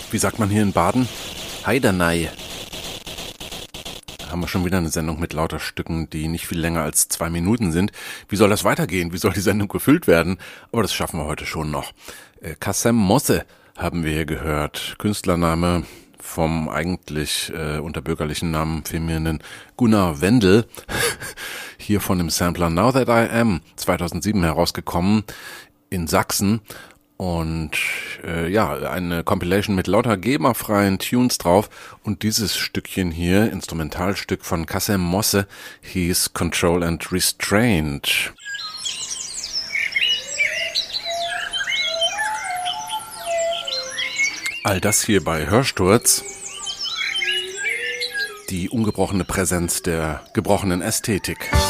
Wie sagt man hier in Baden? Heidernei. Haben wir schon wieder eine Sendung mit lauter Stücken, die nicht viel länger als 2 Minuten sind. Wie soll das weitergehen? Wie soll die Sendung gefüllt werden? Aber das schaffen wir heute schon noch. Kassem Mosse haben wir hier gehört. Künstlername vom eigentlich unter bürgerlichen Namen firmierenden Gunnar Wendel. Hier von dem Sampler Now That I Am 2007 herausgekommen in Sachsen. Und eine Compilation mit lauter GEMA-freien Tunes drauf. Und dieses Stückchen hier, Instrumentalstück von Kassem Mosse, hieß Control and Restraint. All das hier bei Hörsturz. Die ungebrochene Präsenz der gebrochenen Ästhetik.